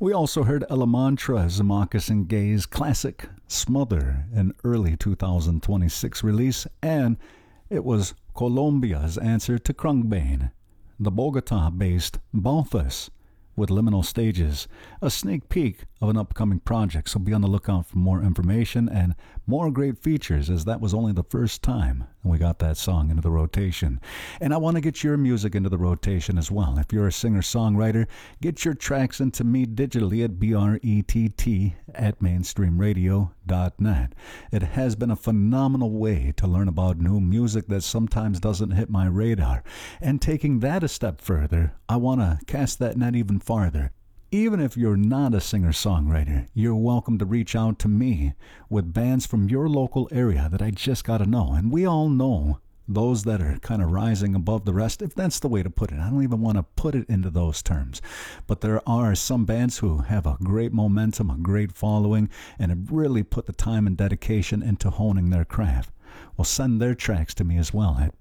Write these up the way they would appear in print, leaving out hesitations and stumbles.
We also heard Ella Mantra's Moccasin Gaze classic Smother, an early 2026 release, and it was Colombia's answer to Krungbane, the Bogota-based Balthus, with Liminal Stages, a sneak peek of an upcoming project, so be on the lookout for more information and more great features, as that was only the first time we got that song into the rotation. And I want to get your music into the rotation as well. If you're a singer-songwriter, get your tracks into me digitally at brett@mainstreamradio.net. It has been a phenomenal way to learn about new music that sometimes doesn't hit my radar. And taking that a step further, I want to cast that net even farther. Even if you're not a singer-songwriter, you're welcome to reach out to me with bands from your local area that I just got to know. And we all know those that are kind of rising above the rest, if that's the way to put it. I don't even want to put it into those terms. But there are some bands who have a great momentum, a great following, and have really put the time and dedication into honing their craft. Well, send their tracks to me as well at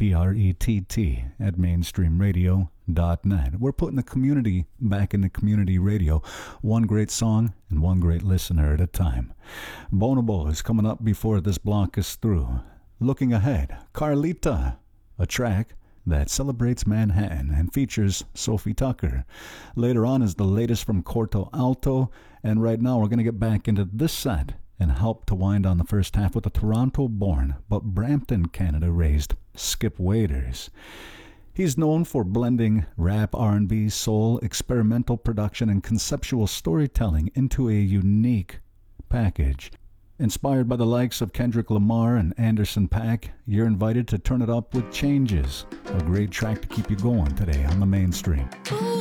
brett@mainstreamradio.net. We're putting the community back into community radio, one great song and one great listener at a time. Bonobo is coming up before this block is through. Looking ahead, Carlita, a track that celebrates Manhattan and features Sophie Tucker. Later on is the latest from Corto Alto, and right now we're going to get back into this set and help to wind on the first half with a Toronto-born but Brampton, Canada-raised Skip Waders. He's known for blending rap, R&B, soul, experimental production, and conceptual storytelling into a unique package. Inspired by the likes of Kendrick Lamar and Anderson .Paak, you're invited to turn it up with Changes, a great track to keep you going today on the Mainstream. Ooh.